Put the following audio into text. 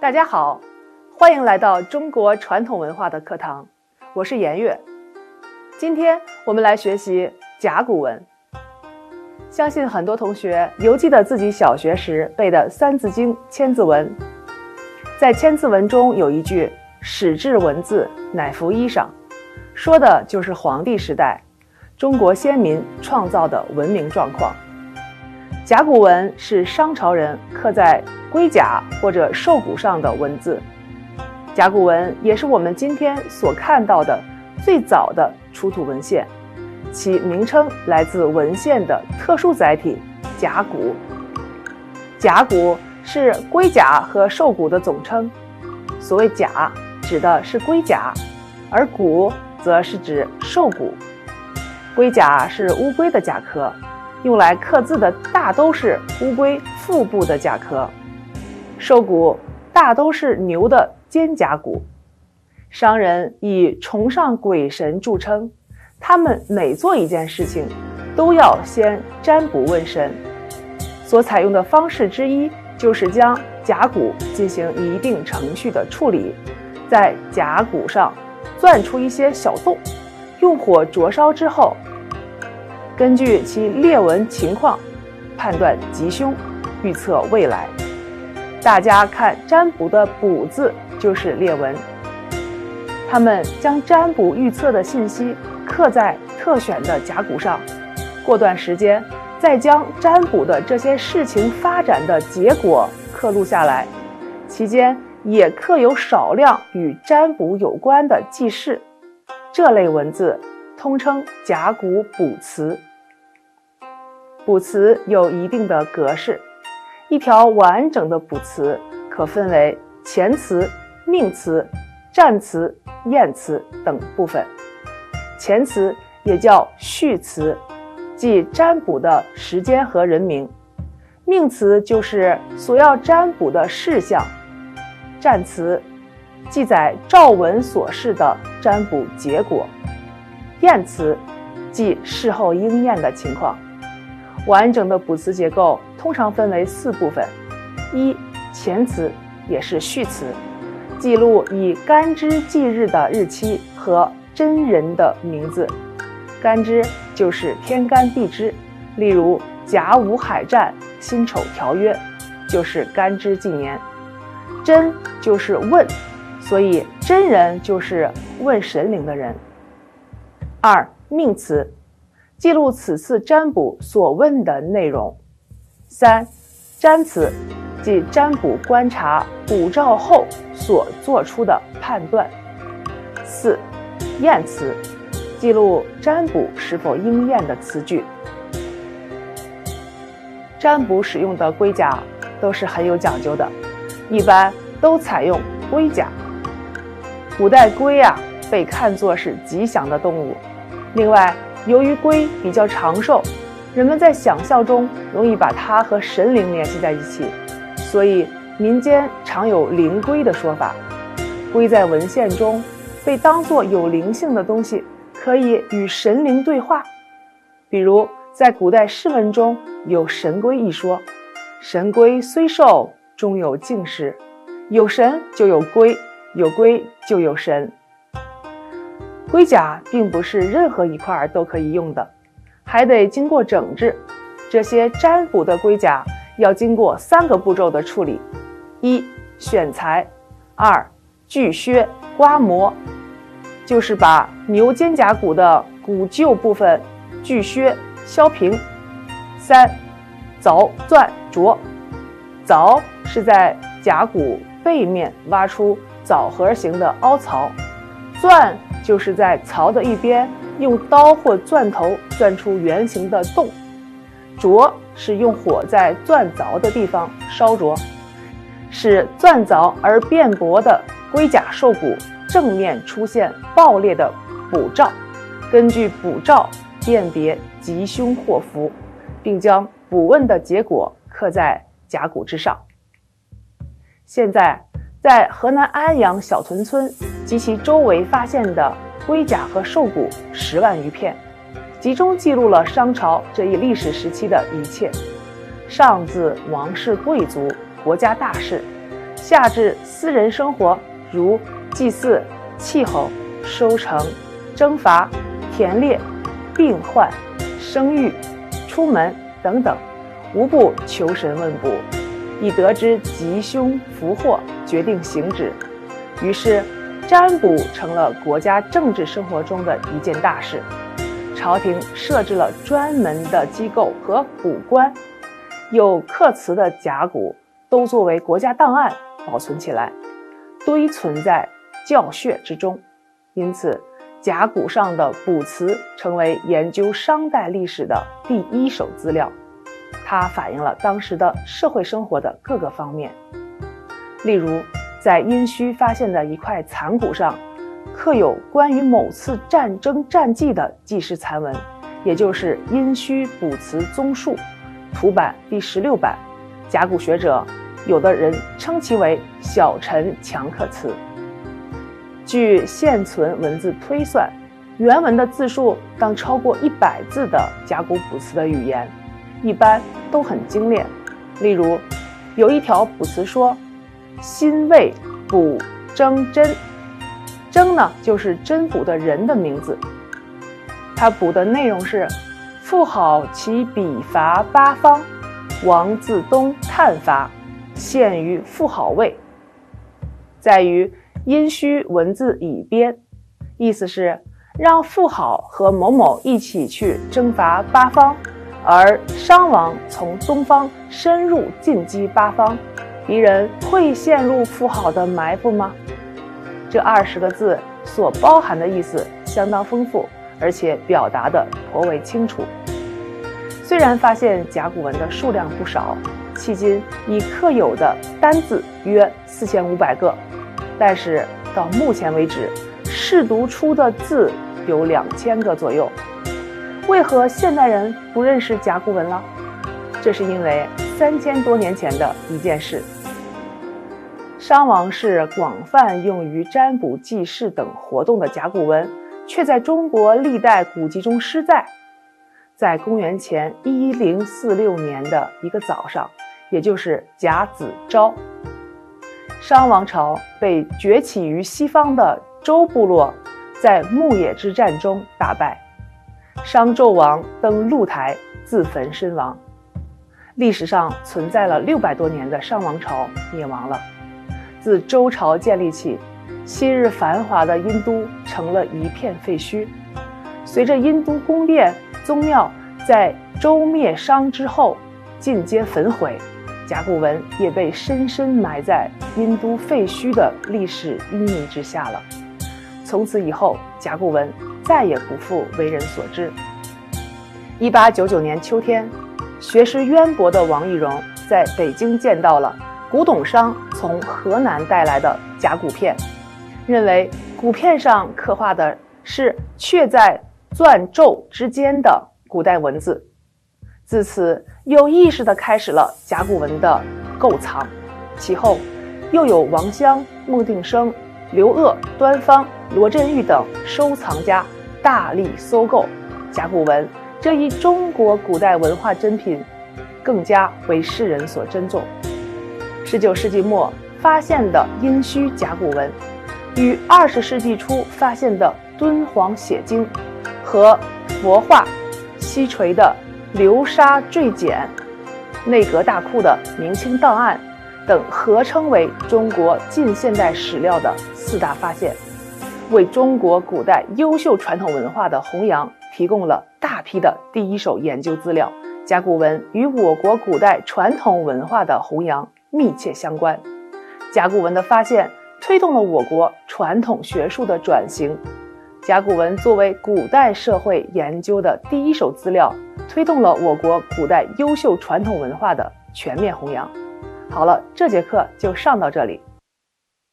大家好，欢迎来到中国传统文化的课堂，我是颜月。今天我们来学习甲骨文。相信很多同学犹记得自己小学时背的《三字经》千字文。在千字文中有一句“始制文字，乃服衣裳”，说的就是黄帝时代中国先民创造的文明状况。甲骨文是商朝人刻在龟甲或者兽骨上的文字。甲骨文也是我们今天所看到的最早的出土文献，其名称来自文献的特殊载体甲骨。甲骨是龟甲和兽骨的总称，所谓甲指的是龟甲，而骨则是指兽骨。龟甲是乌龟的甲壳，用来刻字的大都是乌龟腹部的甲壳，兽骨大都是牛的肩胛骨。商人以崇尚鬼神著称，他们每做一件事情都要先占卜问神，所采用的方式之一就是将甲骨进行一定程序的处理，在甲骨上钻出一些小洞，用火灼烧之后，根据其裂纹情况判断吉凶，预测未来。大家看占卜的卜字就是裂纹，他们将占卜预测的信息刻在特选的甲骨上，过段时间再将占卜的这些事情发展的结果刻录下来，其间也刻有少量与占卜有关的记事。这类文字通称甲骨卜辞。卜辞有一定的格式，一条完整的卜辞可分为前辞、命辞、战辞、验辞等部分。前辞也叫序辞，即占卜的时间和人名；命辞就是所要占卜的事项；战辞记载诏文所示的占卜结果；验辞即事后应验的情况。完整的卜辞结构通常分为4部分：一、前辞，也是序辞，记录以干支纪日的日期和真人的名字。干支就是天干地支，例如甲午海战、辛丑条约就是干支纪年。真就是问，所以真人就是问神灵的人。二、命辞，记录此次占卜所问的内容。三、占辞，即占卜观察卜兆后所做出的判断。四、验辞，记录占卜是否应验的词句。占卜使用的龟甲都是很有讲究的，一般都采用龟甲。古代龟被看作是吉祥的动物，另外由于龟比较长寿，人们在想象中容易把它和神灵联系在一起，所以民间常有灵龟的说法。龟在文献中被当作有灵性的东西，可以与神灵对话。比如在古代诗文中有神龟一说，神龟虽寿，终有竟时，有神就有龟，有龟就有神。龟甲并不是任何一块都可以用的，还得经过整治。这些占卜的龟甲要经过3个步骤的处理：一、选材；二、锯削刮磨，就是把牛肩胛骨的骨臼部分锯削削平；三、凿钻琢。凿是在甲骨背面挖出枣核形的凹槽，钻就是在槽的一边用刀或钻头钻出圆形的洞，琢是用火在钻凿的地方烧灼，使钻凿而变薄的龟甲兽骨正面出现爆裂的卜兆，根据卜兆辨别吉凶祸福，并将卜问的结果刻在甲骨之上。现在在河南安阳小屯村及其周围发现的龟甲和兽骨10万余片，集中记录了商朝这一历史时期的一切，上至王室贵族、国家大事， 下至私人生活，如祭祀、气候、收成、征伐、田猎、病患、生育、出门等等，无不求神问卜，以得知吉凶福祸，决定行止。于是占卜成了国家政治生活中的一件大事，朝廷设置了专门的机构和卜官，有刻词的甲骨都作为国家档案保存起来，堆存在教穴之中。因此甲骨上的卜辞成为研究商代历史的第一手资料，它反映了当时的社会生活的各个方面。例如在殷墟发现的一块残骨上，刻有关于某次战争战绩的记事残文，也就是殷墟卜辞综述图版第16版。甲骨学者有的人称其为小陈强刻词。据现存文字推算，原文的字数当超过100字的甲骨卜辞的语言，一般都很精炼。例如有一条卜辞说：辛未卜征真，征呢就是征卜的人的名字。他卜的内容是：妇好其比伐八方，王自东探伐，陷于妇好位。在于殷墟文字已编，意思是让妇好和某某一起去征伐八方，而商王从东方深入进击八方，敌人会陷入妇好的埋伏吗？这20个字所包含的意思相当丰富，而且表达的颇为清楚。虽然发现甲骨文的数量不少，迄今已刻有的单字约4500个，但是到目前为止，试读出的字有2000个左右。为何现代人不认识甲骨文了？这是因为3000多年前的一件事。商王是广泛用于占卜、记事等活动的甲骨文，却在中国历代古籍中失在。在公元前1046年的一个早上，也就是甲子朝，商王朝被崛起于西方的周部落在牧野之战中打败，商纣王登鹿台自焚身亡。历史上存在了600多年的商王朝灭亡了。自周朝建立起，昔日繁华的殷都成了一片废墟。随着殷都宫殿、宗庙在周灭商之后尽皆焚毁，甲骨文也被深深埋在殷都废墟的历史阴影之下了。从此以后，甲骨文再也不复为人所知。1899年秋天，学识渊博的王懿荣在北京见到了古董商从河南带来的甲骨片，认为骨片上刻画的是却在篆籀之间的古代文字，自此有意识地开始了甲骨文的购藏。其后又有王襄、孟定生、刘鄂、端方、罗振玉等收藏家大力搜购甲骨文，这一中国古代文化珍品更加为世人所珍重。19世纪末发现的殷墟甲骨文，与20世纪初发现的敦煌写经和佛画、西陲的流沙坠简、内阁大库的明清档案等合称为中国近现代史料的4大发现，为中国古代优秀传统文化的弘扬提供了大批的第一手研究资料。甲骨文与我国古代传统文化的弘扬密切相关。甲骨文的发现推动了我国传统学术的转型。甲骨文作为古代社会研究的第一手资料，推动了我国古代优秀传统文化的全面弘扬。好了，这节课就上到这里。